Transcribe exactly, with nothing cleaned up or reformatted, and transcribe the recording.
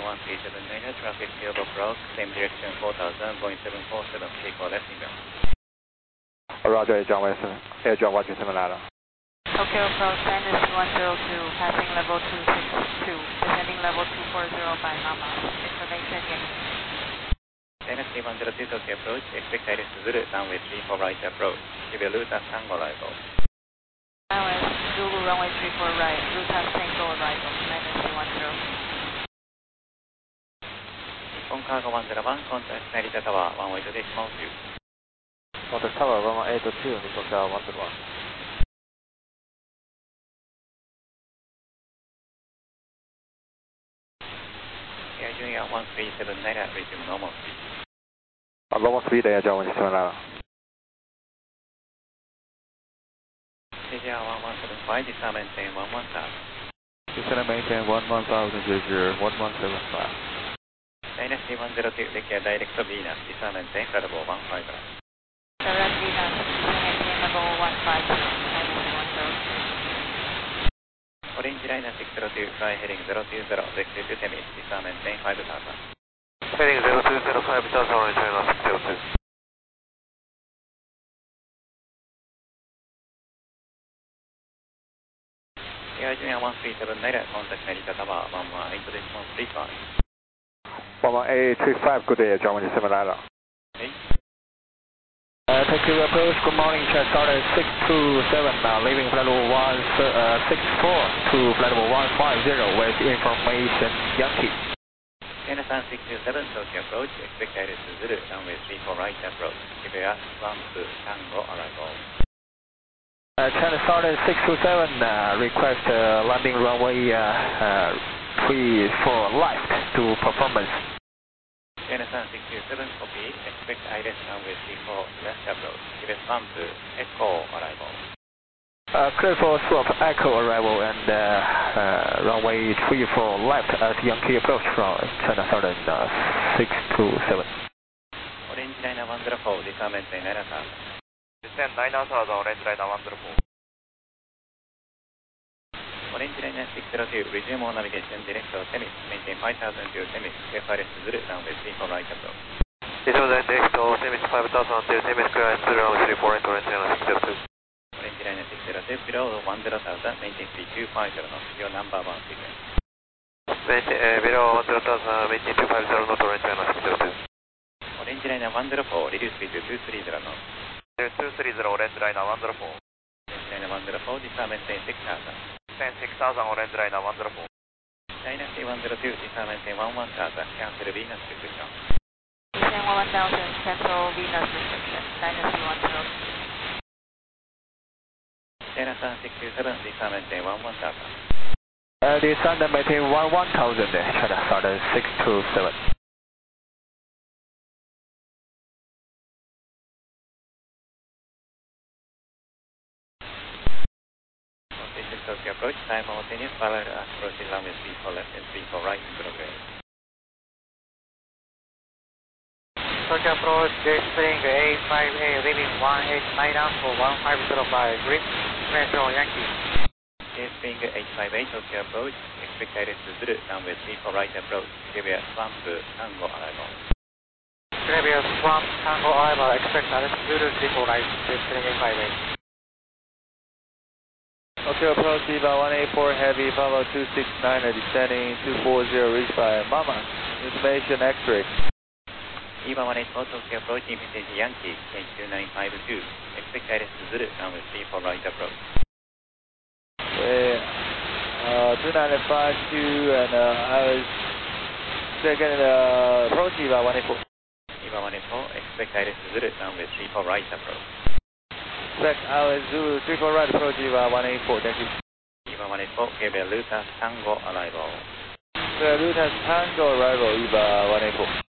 one three seven nine, traffic Kyoto Cross, same direction four thousand, Boeing seven four seven, take for left inbound. Roger, John Weston, Air John Roger seven Lada. Tokyo Cross, Dynasty one zero two, passing level two six two, descending level two four zero by Mama, information Yankee. Dynasty one zero two, Tokyo approach, expect Iris Zulu, runway three four right approach, give a Lutas Tango arrival. Alice, Zulu runway three four right, Lutas Tango arrival, Dynasty one zero two. Nippon Cargo one zero one, contact Narita Tower, one way to decimal two. Contact Tower one one eight two, Nippon Cargo one zero one. Air Junior one three seven nine, resume normal speed. Uh, normal speed, Air John Weston seven Lada. J J R one one seven five, disarm maintain one one thousand. Descend maintain one one thousand, J J one one seven five. Dynasty one zero two, declare direct to Venus, disarm maintain credible one five right. Direct Venus, maintain level one five zero, Dynasty one zero two. Orange Liner six zero two, fly heading zero two zero, vector to Temis, disarm maintain five thousand. Heading zero two zero five thousand, Orange Liner six zero two. Air Junior one three seven nine, contact Narita Tower, one one eight decimal three five. one one eight three five, good day, John Weston seven Lada. Okay. Uh, Tokyo approach, good morning, check started six two seven, uh, leaving flight level one six four to flight level one five zero with information Yankee. Anasan six two seven, Tokyo approach, expect Iris Zulu, runway three four right approach, give a one two Tango arrival. Uh, China started six two seven, uh, request uh, landing runway uh, uh, three four left to performance. Anasan six two seven, copy, expect Iris runway three four left approach, give a one two Echo arrival. Uh, clear for swap, Echo arrival and uh, uh, runway three four left at Yankee approach from China Southern uh, six two seven. Orange Liner one zero four, disarm maintain nine thousand. Descend nine thousand, Orange Liner one zero four. Orange Liner six zero two, resume all navigation direct to Temis, maintain five thousand to Temis, F R S Zulu, runway three four right approach. Resume direct to Temis five thousand to Temis, clearance to runway three four right, Orange Liner six zero two. Orange Liner six zero two, below one zero thousand, maintain three two five zero knots, your number one sequence. Maintain, uh, below one zero thousand, maintain two five zero knots, Orange Liner six zero two. Orange Liner one zero four, reduce speed to two three zero knots. two three zero, Orange Liner one zero four. Orange Liner one zero four, disarm maintain six thousand. Descend six thousand, Orange Liner one zero four. Dynasty one zero two, disarm maintain one one thousand, cancel Venus restriction. Descend one thousand, cancel Venus restriction, Dynasty one zero two. Anasan six two seven, disarm maintain one one thousand. Uh, descend and maintain one one thousand, China Southern six two seven. This is Tokyo approach, simultaneous parallel approach in runway three four left and three four right in progress. Tokyo approach, Spring A five A, leaving one eight nine down for one five zero five, green, Metro Yankee. Spring eight five eight, Tokyo approach, expect Iris Zulu, runway three four right approach, previous swamp Tango arrival. Previous swamp Tango arrival, expect Iris Zulu, three four right, Spring A five A. Tokyo approach, Viva one eight four heavy, follow two six nine, descending two four zero, reached by Mama. Information X-ray. Viva one eight four, Tokyo approach, infinity Yankee, H two nine five two, expect Iris Zulu, runway three four right approach. Uh, two nine five two, and uh, I was second uh, approach, Viva one eight four. Viva one eight four, expect Iris Zulu, runway three four right approach. Spec, I was Zulu, three four right approach, Viva one eight four, thank you. Viva one eight four, Gabriel Lutas, Tango arrival. Gabriel Lutas, Tango arrival, Viva one eight four.